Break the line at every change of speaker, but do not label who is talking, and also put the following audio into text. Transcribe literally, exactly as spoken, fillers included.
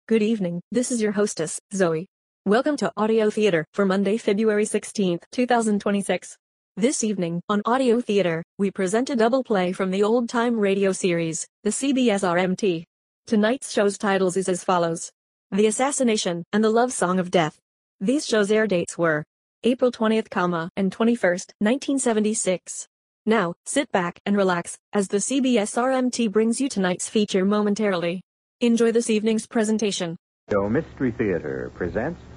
Good evening, this is your hostess, Zoe. Welcome to Audio Theater for Monday, February sixteenth, two thousand twenty-six. This evening, on Audio Theater, we present a double play from the old-time radio series, the C B S R M T. Tonight's show's titles is as follows: The Assassination and the Love Song of Death. These shows' air dates were April twentieth, and twenty-first, nineteen seventy-six. Now, sit back and relax, as the C B S R M T brings you tonight's feature momentarily. Enjoy this evening's presentation.
Audio Mystery Theater presents